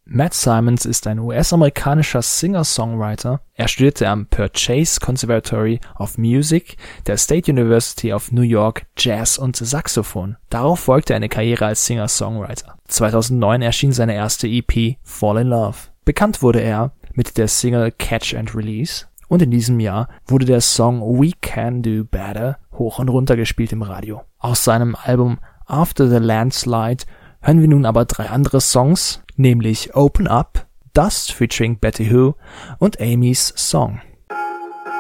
Matt Simons ist ein US-amerikanischer Singer-Songwriter. Er studierte am Purchase Conservatory of Music der State University of New York Jazz und Saxophon. Darauf folgte eine Karriere als Singer-Songwriter. 2009 erschien seine erste EP Fall in Love. Bekannt wurde er mit der Single Catch and Release und in diesem Jahr wurde der Song We Can Do Better hoch und runter gespielt im Radio. Aus seinem Album After the Landslide hören wir nun aber 3 andere Songs, nämlich Open Up, Dust featuring Betty Who und Amy's Song.